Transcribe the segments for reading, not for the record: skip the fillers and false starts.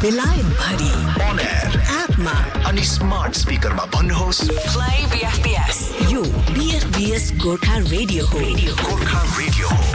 बेलायत भरि on air एपमा अनि स्मार्ट स्पिकरमा भन्नुहोस् Play BFBS. यो BFBS गोर्खा रेडियो हो. गोर्खा रेडियो हो।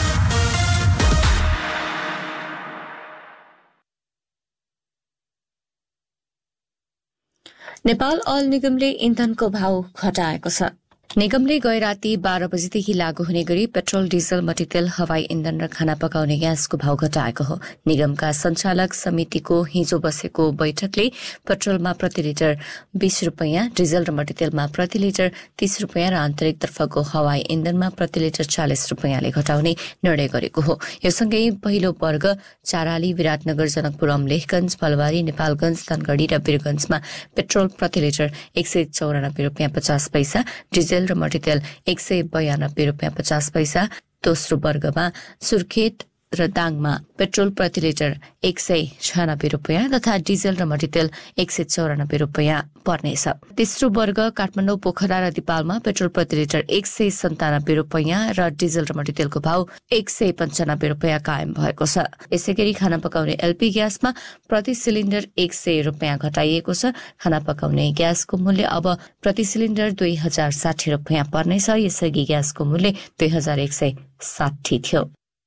नेपाल अयल निगमले इन्धनको भाव घटाएको छ। निगमले गए राति 12 बजेदेखि लागू हुने गरी पेट्रोल, डिजल, मट्टीतेल, हवाई इन्धन र खाना पकाउने ग्यासको भाव घटाएको हो। निगमका सञ्चालक समितिको हिजो बसेको बैठकले पेट्रोलमा प्रति लिटर 20 रुपैयाँ, डिजल र मट्टीतेलमा प्रति लिटर 30 रुपैयाँ र आन्तरिक तर्फको हवाई इन्धनमा प्रति लिटर 40 रुपैयाँले घटाउने निर्णय गरेको हो। यो सँगै पहिलो वर्ग चाराली, विराटनगर, जनकपुर, अमलेखगञ्ज, फलबारी, नेपालगञ्ज, धनगढ़ी र वीरगञ्जमा पेट्रोल प्रति लिटर 194 रुपैयाँ 50 पैसा, डिजल र मट्टीतेल 192 रुपैयाँ 50 पैसा। दोस्रो वर्गमा सुर्खेत र दाङमा पेट्रोल प्रति लिटर 196 रुपैयाँ तथा डिजल र मट्टीतेल 194 रुपैयाँ पर्नेछ। तेस्रो वर्ग काठमाडौँ, पोखरा र दिपालमा पेट्रोल प्रति लिटर 197 रुपैयाँ र डिजल र मट्टीतेलको भाव 195 रुपैयाँ कायम भएको छ। यसैगरी खाना पकाउने एलपी ग्यासमा प्रति सिलिन्डर 100 रुपैयाँ घटाइएको छ। खाना पकाउने ग्यासको मूल्य अब प्रति सिलिन्डर 2060 रुपैयाँ पर्नेछ। यसअघि ग्यासको मूल्य 2160 थियो।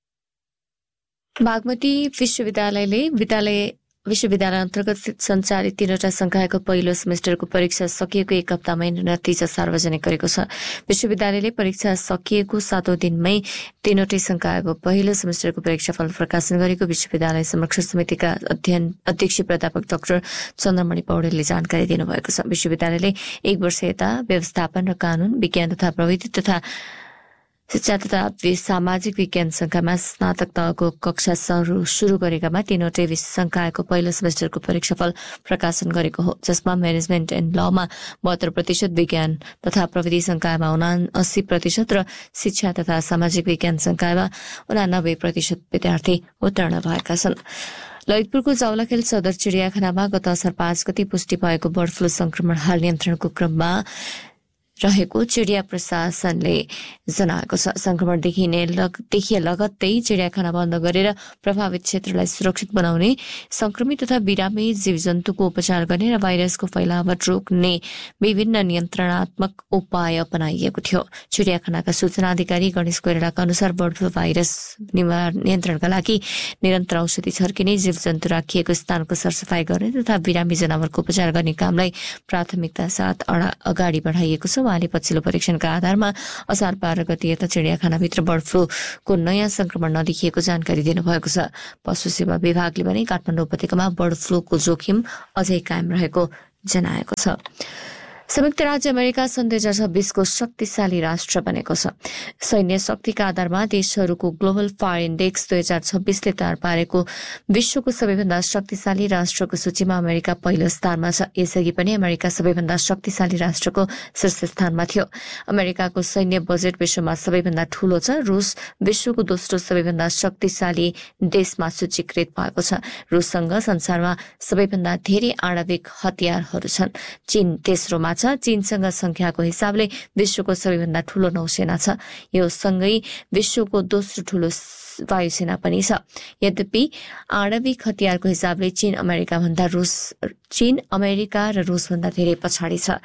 बागमती विश्वविद्यालय अन्तर्गत सञ्चालित 3वटा संकायको पहिलो सेमेस्टरको परीक्षा सकिएको एक हप्तामै नतिजा सार्वजनिक गरेको छ। विश्वविद्यालयले परीक्षा सकिएको 7औं दिनमै 3वटै संकायको पहिलो सेमेस्टरको परीक्षाफल प्रकाशन गरेको विश्वविद्यालय संरक्षण समितिका अध्यक्ष प्राध्यापक डाक्टर चन्द्रमणि पौडेलले जानकारी दिनुभएको छ। विश्वविद्यालयले 1 वर्ष यता व्यवस्थापन र कानून, विज्ञान तथा प्रविधि तथा शिक्षा तथा सामाजिक विज्ञान संकायमा स्नातक तहको कक्षा शुरू गरेकामा 3वटै संकायको पहिलो सेमेस्टरको परीक्षाफल प्रकाशन गरेको हो, जसमा म्यानेजमेन्ट एन्ड लमा 72%, विज्ञान तथा प्रविधि संकायमा 79% र शिक्षा तथा सामाजिक विज्ञान संकायमा 89% विद्यार्थी उत्तीर्ण भएका छन्। ललितपुरको जावलाखेल सदर चिडियाखानामा गत असार 5 गते पुष्टि भएको बर्ड फ्लू संक्रमण हाल नियन्त्रणको क्रममा रहेको चिडिया प्रशासनले जनाएको छ। संक्रमण देखिए लगत्तै चिडियाखाना बन्द गरेर प्रभावित क्षेत्रलाई सुरक्षित बनाउने, संक्रमित तथा बिरामी जीवजन्तुको उपचार गर्ने र भाइरसको फैलावट रोक्ने विभिन्न नियन्त्रणात्मक उपाय अपनाइएको थियो। चिडियाखानाका सूचना अधिकारी गणेश कोइरालाका अनुसार बर्ड फ्लू भाइरस नियन्त्रणका लागि निरन्तर औषधि छर्किने, जीवजन्तु राखिएको स्थानको सरसफाई गर्ने तथा बिरामी जनावरको उपचार गर्ने कामलाई प्राथमिकता साथ अगाडि बढाइएको छ। उहाँले पछिल्लो परीक्षणका आधारमा असार 12 गते यता चिडियाखानाभित्र बर्ड फ्लूको नयाँ संक्रमण नदेखिएको जानकारी दिनुभएको छ। पशु सेवा विभागले भने काठमाडौँ उपत्यकामा बर्ड फ्लूको जोखिम अझै कायम रहेको जनाएको छ। संयुक्त राज्य अमेरिका सन् 2026 को शक्तिशाली राष्ट्र बनेको छ। सैन्य शक्तिका आधारमा देशहरूको ग्लोबल फायर इन्डेक्स 2026ले तयार पारेको विश्वको सबैभन्दा शक्तिशाली राष्ट्रको सूचीमा अमेरिका पहिलो स्थानमा छ। यसअघि पनि अमेरिका सबैभन्दा शक्तिशाली राष्ट्रको शीर्ष स्थानमा थियो। अमेरिकाको सैन्य बजेट विश्वमा सबैभन्दा ठूलो छ। रूस विश्वको दोस्रो सबैभन्दा शक्तिशाली देशमा सूचीकृत भएको छ। रूससँग संसारमा सबैभन्दा धेरै आणविक हतियारहरू छन्। चीन तेस्रोमा छ। चीनसँग संख्याको हिसाबले विश्वको सबैभन्दा ठूलो नौसेना छ। यो सँगै विश्वको दोस्रो ठूलो वायुसेना पनि छ। यद्यपि आणविक हतियारको हिसाबले चीन अमेरिका र रूसभन्दा धेरै पछाडि छ।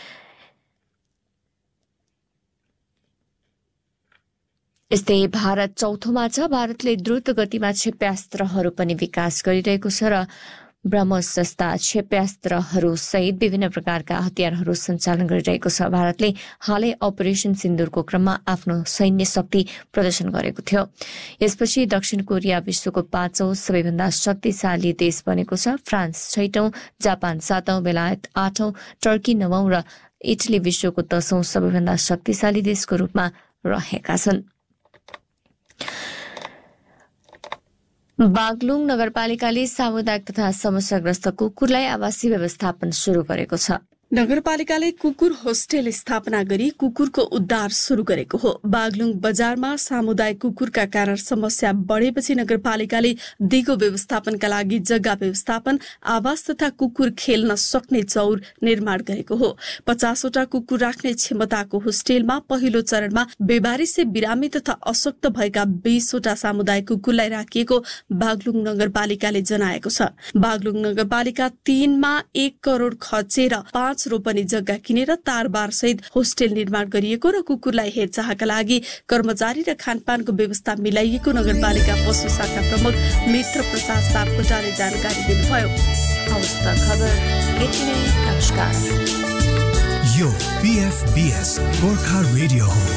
यस्तै भारत चौथोमा छ। भारतले द्रुत गतिमा क्षेप्यास्त्रहरू पनि विकास गरिरहेको छ र ब्रह्मोस जस्ता क्षेप्यास्त्रहरू सहित विभिन्न प्रकारका हतियारहरू सञ्चालन गरिरहेको छ। भारतले हालै अपरेसन सिन्दुरको क्रममा आफ्नो सैन्य शक्ति प्रदर्शन गरेको थियो। यसपछि दक्षिण कोरिया विश्वको 5औं सबैभन्दा शक्तिशाली देश बनेको छ। फ्रान्स 6औं, जापान 7औं, बेलायत 8औं, टर्की 9औं र इटली विश्वको 10औं सबैभन्दा शक्तिशाली देशको रूपमा रहेका छन्। बागलुङ नगरपालिकाले सामुदायिक तथा समस्याग्रस्त कुकुरलाई आवासीय व्यवस्थापन शुरू गरेको छ। नगरपालिकाले कुकुर होस्टेल स्थापना गरी कुकुरको उद्धार शुरू गरेको हो। बागलुङ बजारमा सामुदायिक कुकुरका कारण समस्या बढेपछि नगरपालिकाले दिगो व्यवस्थापनका लागि जग्गा व्यवस्थापन, आवास तथा कुकुर खेल्न सक्ने चौर निर्माण गरेको हो। 50 वटा कुकुर राख्ने क्षमताको होस्टेलमा पहिलो चरणमा बेबारी बिरामी तथा अशक्त भएका 20 वटा सामुदायिक कुकुरलाई राखिएको बागलुङ नगरपालिकाले जनाएको छ। बागलुङ नगरपालिका 3 मा 1 करोड खर्चेर 5 रोपनी जग्गा किनेर तारबार सहित होस्टेल निर्माण गरिएको र कुकुरलाई हेरचाहका लागि कर्मचारी र खानपानको व्यवस्था मिलाइएको नगरपालिका पशु शाखा प्रमुख मित्र प्रसाद सापकोटाले जानकारी दिनुभयो। यो PFBS गोर्खा रेडियो हो।